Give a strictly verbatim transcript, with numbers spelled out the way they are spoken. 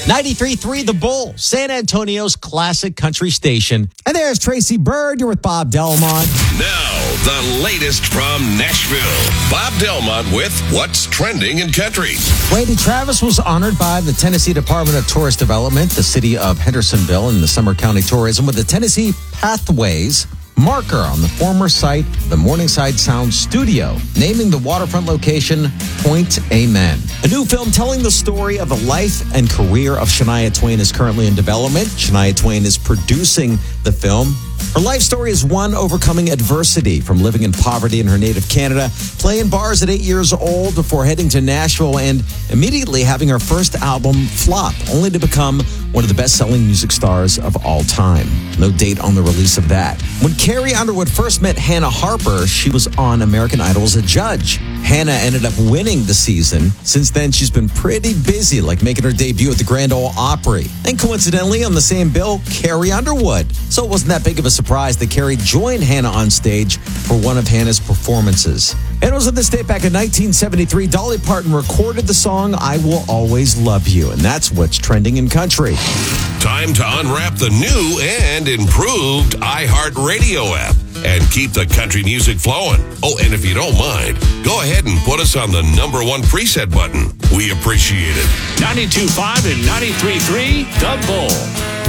ninety-three point three The Bull, San Antonio's classic country station. And there's Tracy Bird. You're with Bob Delmont. Now, the latest from Nashville. Bob Delmont with What's Trending in Country. Randy Travis was honored by the Tennessee Department of Tourist Development, the city of Hendersonville, and the Summer County Tourism with the Tennessee Pathways marker on the former site of the Morningside Sound Studio, naming the waterfront location Point Amen. A new film telling the story of the life and career of Shania Twain is currently in development. Shania Twain is producing the film. Her life story is one overcoming adversity, from living in poverty in her native Canada, playing bars at eight years old before heading to Nashville and immediately having her first album flop, only to become one of the best-selling music stars of all time. No date on the release of that. When Carrie Underwood first met Hannah Harper, she was on American Idol as a judge. Hannah ended up winning the season. Since then, she's been pretty busy, like making her debut at the Grand Ole Opry. And coincidentally, on the same bill, Carrie Underwood. So it wasn't that big of a surprise that Carrie joined Hannah on stage for one of Hannah's performances. And it was on this date back in nineteen seventy-three, Dolly Parton recorded the song I Will Always Love You. And that's what's trending in country. Time to unwrap the new and improved iHeartRadio app and keep the country music flowing. Oh, and if you don't mind, go ahead and put us on the number one preset button. We appreciate it. ninety-two point five and ninety-three point three The Bull.